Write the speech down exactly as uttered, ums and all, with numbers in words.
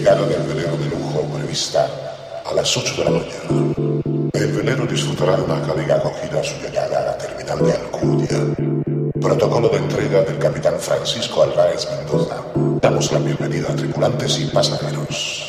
llegada del velero de lujo prevista a las ocho de la mañana. El velero disfrutará de una cálida acogida a su llegada a la terminal de Alcudia. Protocolo de entrega del capitán Francisco Álvarez Mendoza. Damos la bienvenida a tripulantes y pasajeros.